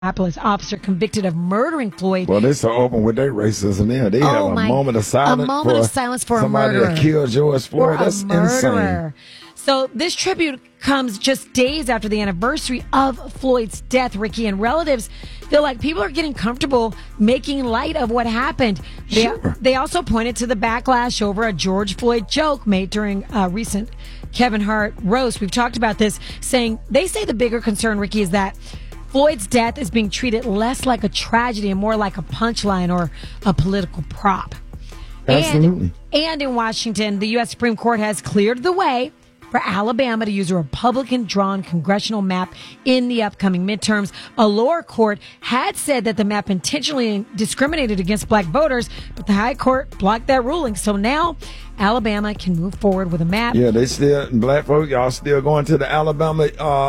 Minneapolis officer convicted of murdering Floyd. Well, they're so open with their racism there. They have a moment of silence for somebody a murderer. that killed George Floyd. That's insane. So this tribute comes just days after the anniversary of Floyd's death, Ricky, and relatives feel like people are getting comfortable making light of what happened. They also pointed to the backlash over a George Floyd joke made during a recent Kevin Hart roast. We've talked about this, they say the bigger concern, Ricky, is that Floyd's death is being treated less like a tragedy and more like a punchline or a political prop. Absolutely. And in Washington, the U.S. Supreme Court has cleared the way for Alabama to use a Republican-drawn congressional map in the upcoming midterms. A lower court had said that the map intentionally discriminated against black voters, but the high court blocked that ruling. So now Alabama can move forward with a map. Yeah, black folks, y'all still going to the Alabama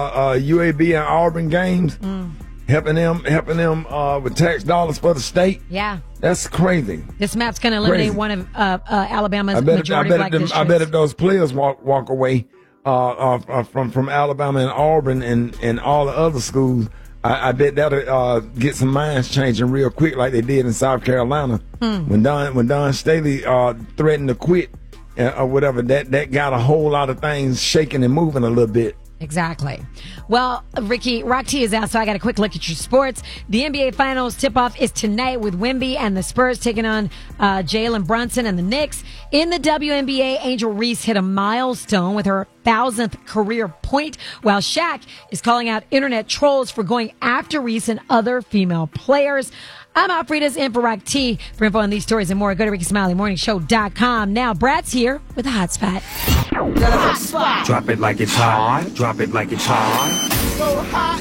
UAB and Auburn games, helping them with tax dollars for the state. Yeah. That's crazy. This map's going to eliminate one of Alabama's majority black districts. I bet if those players walk away from Alabama and Auburn and all the other schools, I bet that'll get some minds changing real quick, like they did in South Carolina when Don Staley threatened to quit or whatever. That got a whole lot of things shaking and moving a little bit. Exactly. Well, Ricky, Rock T is out, so I got a quick look at your sports. The NBA Finals tip-off is tonight with Wemby and the Spurs taking on Jalen Brunson and the Knicks. In the WNBA, Angel Reese hit a milestone with her 1,000th career point, while Shaq is calling out internet trolls for going after Reese and other female players. I'm Alfreda's in for Rock T. For info on these stories and more, go to RickySmileyMorningShow.com. Now, Brad's here with a hot spot. The hot spot. Drop it like it's hot. Drop it like it's hot. So hot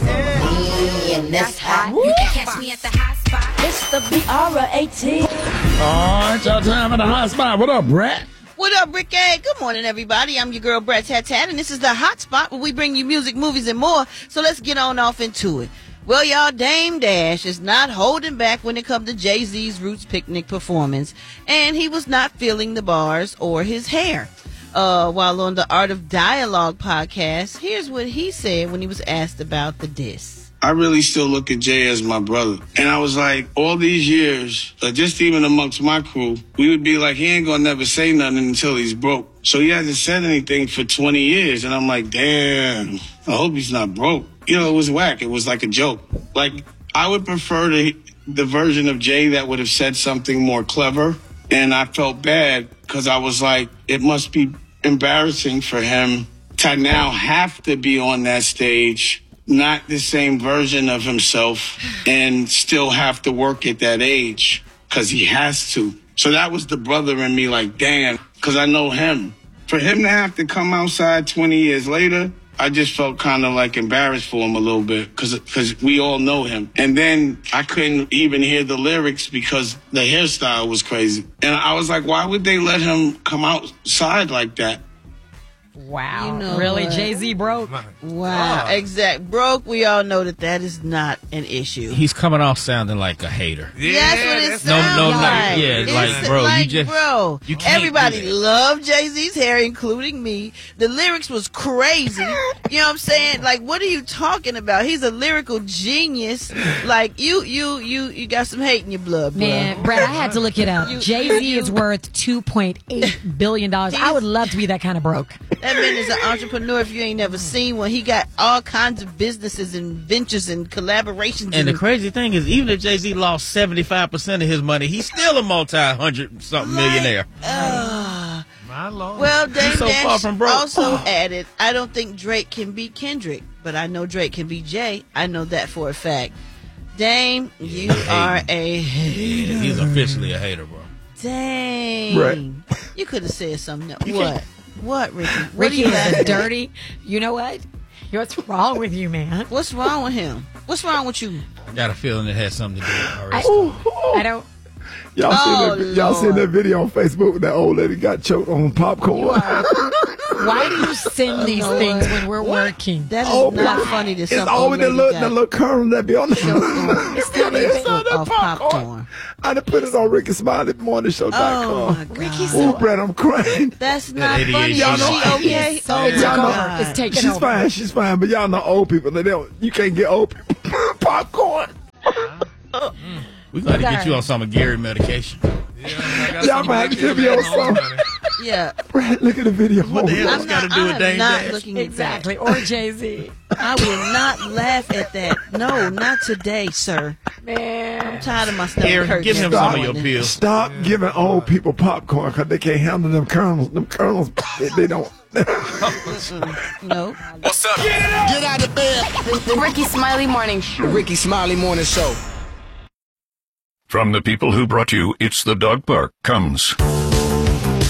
and that's hot. You can catch me at the hot spot. It's the BR18. All right, y'all time at the hot spot. What up, Brad? What up, Ricky? Good morning, everybody. I'm your girl, Brad Tat, and this is the hot spot where we bring you music, movies, and more. So let's get on off into it. Well, y'all, Dame Dash is not holding back when it comes to Jay-Z's Roots Picnic performance, and he was not feeling the bars or his hair. While on the Art of Dialogue podcast, here's what he said when he was asked about the diss. I really still look at Jay as my brother. And I was like, all these years, just even amongst my crew, we would be like, he ain't gonna never say nothing until he's broke. So he hasn't said anything for 20 years. And I'm like, damn, I hope he's not broke. You know, it was whack. It was like a joke. Like, I would prefer the version of Jay that would have said something more clever. And I felt bad because I was like, it must be embarrassing for him to now have to be on that stage, not the same version of himself, and still have to work at that age because he has to. So that was the brother in me, like, damn, because I know him. For him to have to come outside 20 years later, I just felt kind of like embarrassed for him a little bit because we all know him. And then I couldn't even hear the lyrics because the hairstyle was crazy. And I was like, why would they let him come outside like that? Wow. You know really? what? Jay-Z broke? Wow. Exact. Broke, we all know that is not an issue. He's coming off sounding like a hater. That's what it sounds like. Like, bro, like, you just... Bro, you can't everybody loved Jay-Z's hair, including me. The lyrics was crazy. You know what I'm saying? Like, what are you talking about? He's a lyrical genius. Like, you got some hate in your blood, bro. Man, Brad, I had to look it up. Jay-Z is worth $2.8 billion. I would love to be that kind of broke. That man is an entrepreneur if you ain't never seen one. He got all kinds of businesses and ventures and collaborations. And the crazy thing is, even if Jay-Z lost 75% of his money, he's still a multi-hundred-something millionaire. My Lord. Well, Dame so Dash far from broke. also added, I don't think Drake can beat Kendrick, but I know Drake can beat Jay. I know that for a fact. Dame, you are a hater. He's officially a hater, bro. Dang. Right. You could have said something else. What? What, Ricky? What Ricky are you is laughing at? dirty. You know what? What's wrong with you, man? What's wrong with him? What's wrong with you? I got a feeling it has something to do with our I don't. Y'all seen that video on Facebook with that old lady got choked on popcorn? Why do you send these things when we're working? That is not funny to It's some always old lady the little kernel that be on the of popcorn. I done put it on Ricky Smiley Morning Oh, my God. Ricky's Ooh, so... Brad, I'm crying. That's not ADHD. funny. Y'all Is know- she okay? So Oh, it took y'all know- over. It's taking She's over. fine, but y'all know old people. You can't get old people popcorn. We got to get you on some of Gary medication. Y'all might have to give me on some. Yeah. Brad, look at the video. What the hell got to do with Dame Dash? Looking Exactly. Or Jay-Z. I will not laugh at that. No, not today, sir. Man. I'm tired of my stomach Aaron, hurting. give him some of your pills. Stop giving old people popcorn because they can't handle them kernels. Them kernels, they don't. No. What's up? Get out of bed. The Ricky Smiley Morning Show. Ricky Smiley Morning Show. From the people who brought you It's the Dog Park comes